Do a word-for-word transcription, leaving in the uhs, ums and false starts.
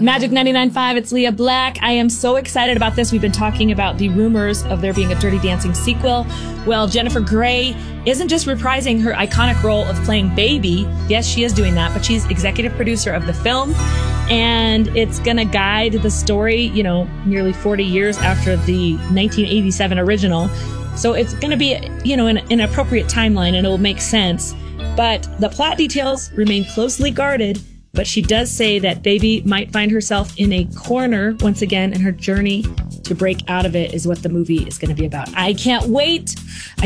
Magic ninety-nine point five, it's Leah Black. I am so excited about this. We've been talking about the rumors of there being a Dirty Dancing sequel. Well, Jennifer Grey isn't just reprising her iconic role of playing Baby. Yes, she is doing that, but she's executive producer of the film. And it's going to guide the story, you know, nearly forty years after the nineteen eighty-seven original. So it's going to be, you know, an, an appropriate timeline, and it will make sense. But the plot details remain closely guarded. But she does say that Baby might find herself in a corner once again, and her journey to break out of it is what the movie is going to be about. I can't wait. I